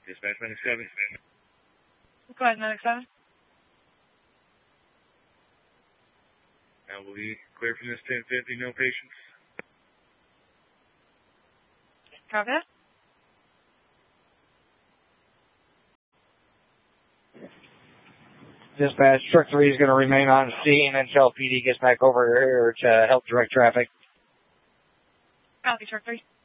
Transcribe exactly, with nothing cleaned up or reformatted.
Dispatch Medic seven. Go ahead, Medic seven. Now we'll be clear from this ten fifty, no patients. Copy that. Dispatch, truck three is going to remain on scene until P D gets back over here to help direct traffic. Copy, truck three.